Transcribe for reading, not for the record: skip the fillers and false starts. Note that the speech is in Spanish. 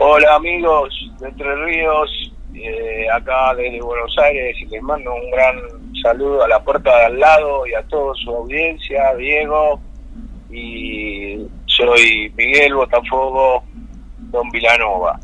Hola amigos de Entre Ríos, acá desde Buenos Aires, y les mando un gran saludo a la puerta de al lado y a toda su audiencia, Diego, y soy Miguel Botafogo Don Vilanova.